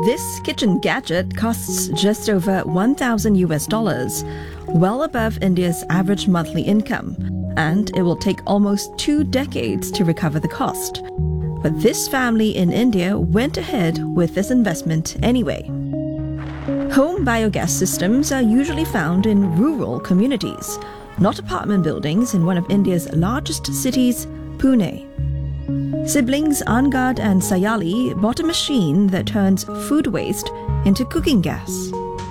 This kitchen gadget costs just over $1,000, well above India's average monthly income, and it will take almost 2 decades to recover the cost. But this family in India went ahead with this investment anyway. Home biogas systems are usually found in rural communities, not apartment buildings in one of India's largest cities, Pune. Siblings Angad and Sayali bought a machine that turns food waste into cooking gas.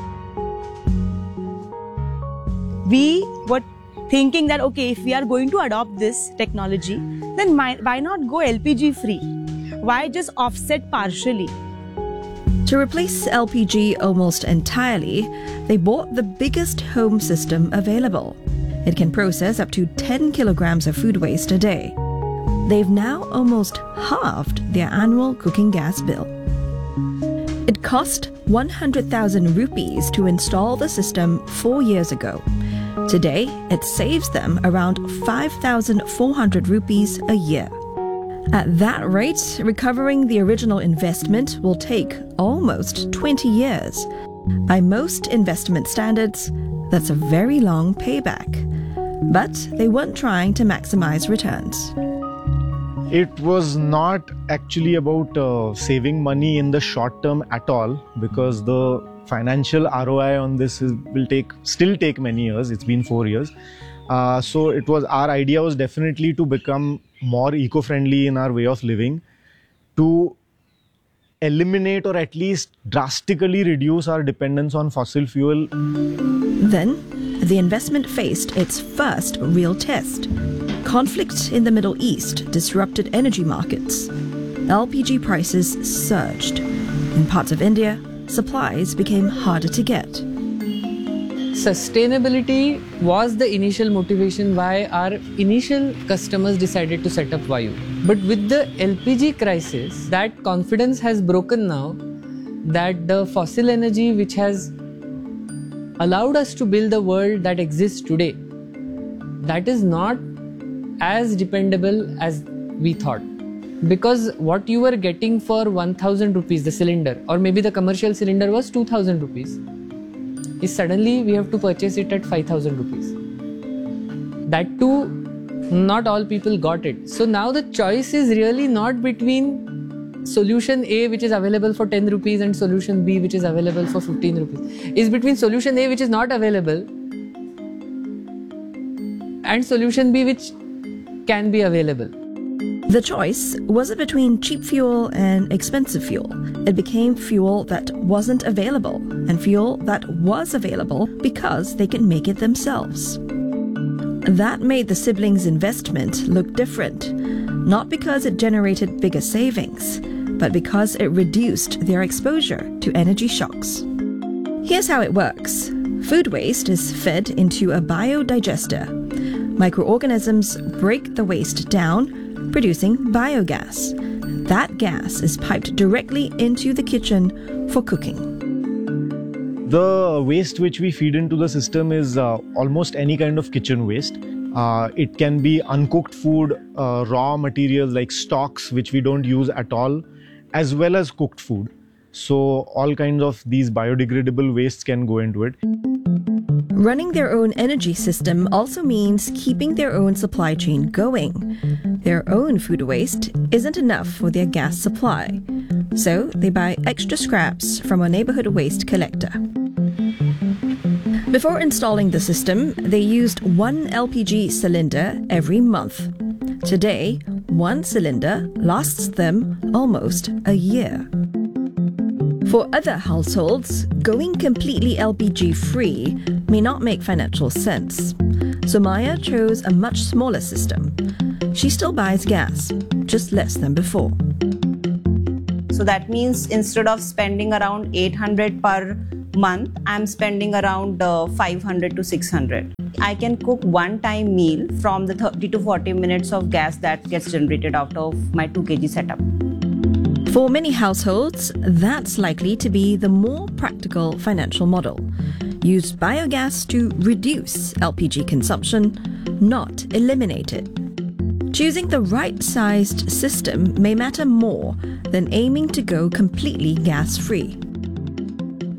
We were thinking that, okay, if we are going to adopt this technology, then why not go LPG free? Why just offset partially? To replace LPG almost entirely, they bought the biggest home system available. It can process up to 10 kilograms of food waste a day. They've now almost halved their annual cooking gas bill. It cost 100,000 rupees to install the system 4 years ago. Today, it saves them around 5,400 rupees a year. At that rate, recovering the original investment will take almost 20 years. By most investment standards, that's a very long payback. But they weren't trying to maximize returns. It was not actually about saving money in the short term at all, because the financial ROI on this will still take many years. It's been 4 years. So our idea was definitely to become more eco-friendly in our way of living, to eliminate or at least drastically reduce our dependence on fossil fuel. Then, the investment faced its first real test. Conflict in the Middle East disrupted energy markets. LPG prices surged. In parts of India, supplies became harder to get. Sustainability was the initial motivation why our initial customers decided to set up Vayu. But with the LPG crisis, that confidence has broken now, that the fossil energy which has allowed us to build the world that exists today, that is not as dependable as we thought. Because what you were getting for 1,000 rupees, the cylinder, or maybe the commercial cylinder was 2,000 rupees, is suddenly we have to purchase it at 5,000 rupees. That too, not all people got it. So now the choice is really not between solution A, which is available for 10 rupees, and solution B, which is available for 15 rupees. It's between solution A, which is not available, and solution B, which can be available. The choice wasn't between cheap fuel and expensive fuel. It became fuel that wasn't available and fuel that was available because they could make it themselves. That made the siblings' investment look different, not because it generated bigger savings, but because it reduced their exposure to energy shocks. Here's how it works. Food waste is fed into a biodigester. Microorganisms break the waste down, producing biogas. That gas is piped directly into the kitchen for cooking. The waste which we feed into the system is almost any kind of kitchen waste. It can be uncooked food, raw materials like stocks which we don't use at all, as well as cooked food. So all kinds of these biodegradable wastes can go into it. Running their own energy system also means keeping their own supply chain going. Their own food waste isn't enough for their gas supply, so they buy extra scraps from a neighborhood waste collector. Before installing the system, they used 1 LPG cylinder every month. Today, 1 cylinder lasts them almost a year. For other households, going completely LPG-free may not make financial sense. So Maya chose a much smaller system. She still buys gas, just less than before. So that means instead of spending around 800 per month, I'm spending around 500 to 600. I can cook one-time meal from the 30 to 40 minutes of gas that gets generated out of my 2 kg setup. For many households, that's likely to be the more practical financial model. Use biogas to reduce LPG consumption, not eliminate it. Choosing the right-sized system may matter more than aiming to go completely gas-free.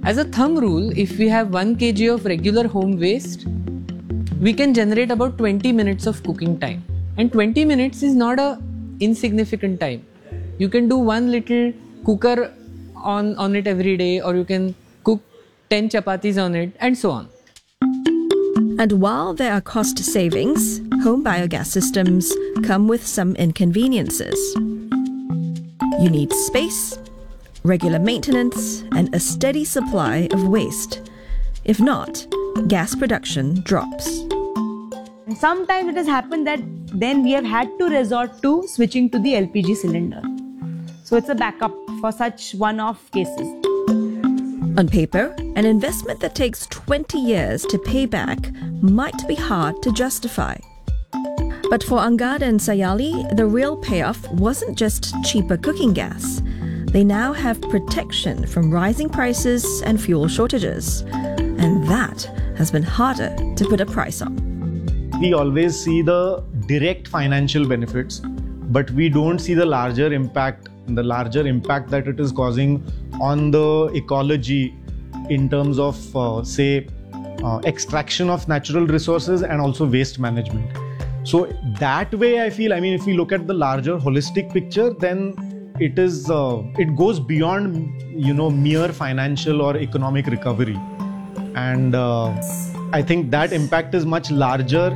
As a thumb rule, if we have 1 kg of regular home waste, we can generate about 20 minutes of cooking time. And 20 minutes is not a insignificant time. You can do one little cooker on it every day, or you can cook 10 chapatis on it, and so on. And while there are cost savings, home biogas systems come with some inconveniences. You need space, regular maintenance, and a steady supply of waste. If not, gas production drops. And sometimes it has happened that then we have had to resort to switching to the LPG cylinder. So it's a backup for such one-off cases. On paper, an investment that takes 20 years to pay back might be hard to justify. But for Angad and Sayali, the real payoff wasn't just cheaper cooking gas. They now have protection from rising prices and fuel shortages. And that has been harder to put a price on. We always see the direct financial benefits, but we don't see the larger impact that it is causing on the ecology in terms of, extraction of natural resources and also waste management. So that way, I feel, if we look at the larger holistic picture, then it goes beyond, mere financial or economic recovery. And I think that impact is much larger.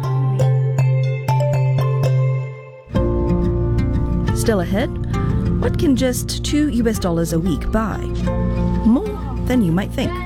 Still ahead, what can just $2 a week buy? More than you might think.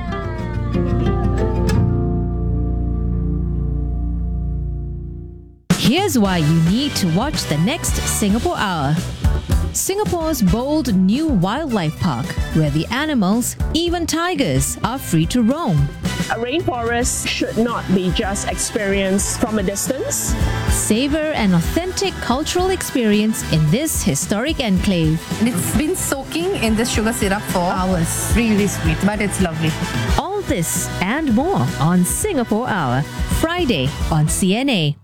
Here's why you need to watch the next Singapore Hour. Singapore's bold new wildlife park, where the animals, even tigers, are free to roam. A rainforest should not be just experienced from a distance. Savor an authentic cultural experience in this historic enclave. And it's been soaking in this sugar syrup for hours. Really sweet, but it's lovely. All this and more on Singapore Hour, Friday on CNA.